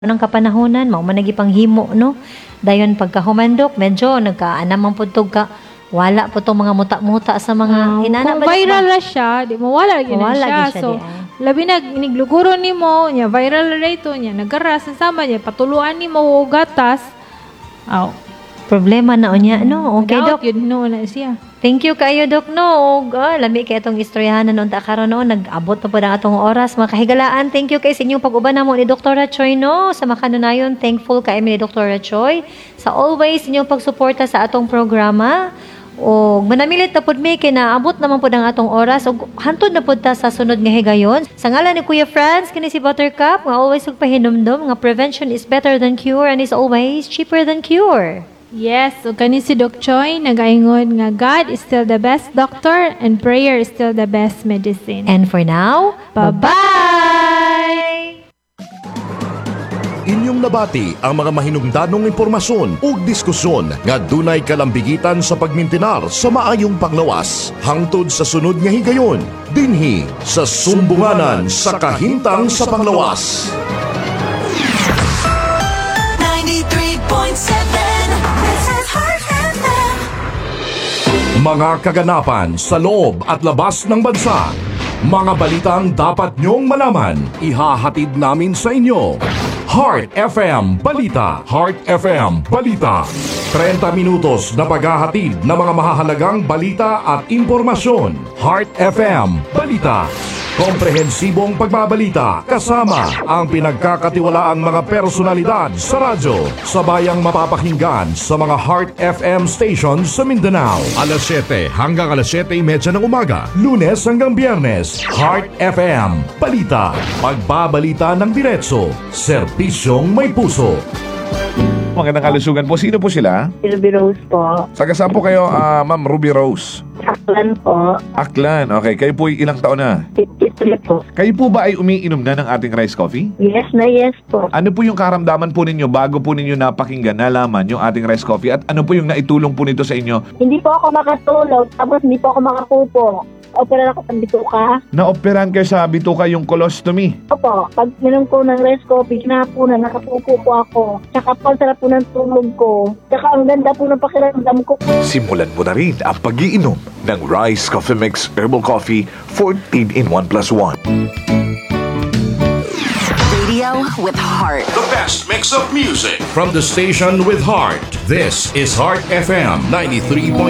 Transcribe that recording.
Nang kapanahonan, mao man nagipanghimo no. Dayon pagkahumandok, medyo nagkaanamang pudtog ka. Wala po tong mga muta-muta sa mga inana Kung viral na siya, di mo wala lagi na Mawala siya. gyud siya, So, di ay. labi na inigluguro ni mo, niya viral rate niya, nagaras ang sama niya, patuluan ni mo gatas. Aw, Problema na unya no. Okay, doubt Dok. yun no na siya. Thank you kayo, Dok, no. Lami kay itong istoryahan na noon ta karon no. Nag-abot pa po ang atong oras. Mga kahigalaan, thank you kay sa inyong pag-uban namo ni Dr. Choi, no. Sa makanunayon, thankful kay ni Dr. Choi. Sa always inyong pagsuporta sa atong programa. O manamilit na pud mi kay naabot naman pud ang atong oras ug hantod na pud ta sa sunod nga higayon. Sa ngalan ni Kuya Franz kini si Buttercup nga always ug pahinumdum nga prevention is better than cure and is always cheaper than cure. Yes, so kani si Doc Choi nagaingon nga God is still the best doctor and prayer is still the best medicine. And for now, bye-bye! Inyong nabati ang mga mahinungdanong impormasyon ug diskusyon nga dunay kalambigitan sa pagmintinar sa maayong panglawas hangtod sa sunod nga higayon dinhi sa Sumbunganan sa Kahintang sa Panglawas. 93.7 This is Heart FM. Mga kaganapan sa loob at labas ng bansa. Mga balitang dapat nyong malaman, ihahatid namin sa inyo. Heart FM Balita. Heart FM Balita. 30 minutos na paghahatid ng mga mahahalagang balita at impormasyon. Heart FM Balita. Komprehensibong pagbabalita kasama ang pinagkakatiwalaang mga personalidad sa radyo. Sabayang mapapakinggan sa mga Heart FM stations sa Mindanao. Alas 7 hanggang alas 7:30 ng umaga. Lunes hanggang Biyernes. Heart FM Balita. Pagbabalita ng diretso. Serbisyong may puso. Magandang kalusugan po. Sino po sila? Ruby Rose po. Saga saan po kayo, Ma'am Ruby Rose? Saklan po. Aklan. Okay. Kayo po ilang taon na? 53 po. Kayo po ba ay umiinom na ng ating rice coffee? Yes na yes po. Ano po yung karamdaman po ninyo bago po ninyo napakinggan, nalaman yung ating rice coffee? At ano po yung naitulong po nito sa inyo? Hindi po ako makatulog, tapos hindi po ako makapupo. Opera ako sa bituka. Naoperahan kayo sa bituka yung colostomy. Opo, pag minom ko ng rice coffee, kinahaponan, nakapupo po ako. Tsaka po, sarap po ng tulog ko. Tsaka ang ganda po ng pakiramdam ko. Simulan mo na rin ang pag-iinom ng Rice Coffee Mix Herbal Coffee 14 in 1 plus 1. Radio with heart. The best mix of music from the station with heart. This is Heart FM 93.7.